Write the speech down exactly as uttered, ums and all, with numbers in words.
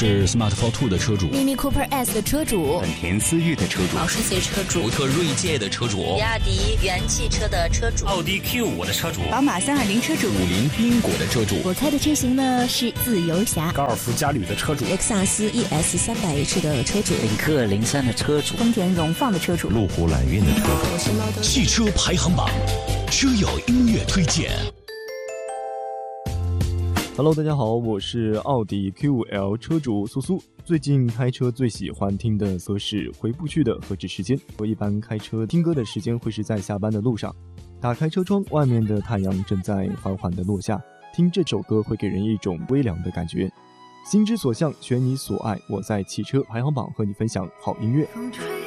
是 Smart Fortwo 的车主， Mini Cooper S 的车主， 本田思域的车主， 保时捷车主， 福特锐界的车主， 比亚迪元汽车的车主， 奥迪 Q 五 的车主， 宝马三二零车主， 五菱缤果的车主。 我开的车型呢是自由侠， 高尔夫嘉旅的车主， 雷克萨斯 E S 三百 H 的车主， 领克零三的车主， 丰田荣放的车主， 路虎揽运的车主。 我是猫的汽车排行榜，车友音乐推荐。 Hello， 大家好，我是奥迪 Q 五 L 车主苏苏。最近开车最喜欢听的则是回不去的何止时间。我一般开车听歌的时间会是在下班的路上，打开车窗，外面的太阳正在缓缓的落下，听这首歌会给人一种微凉的感觉。心之所向，选你所爱，我在汽车排行榜和你分享好音乐。 风吹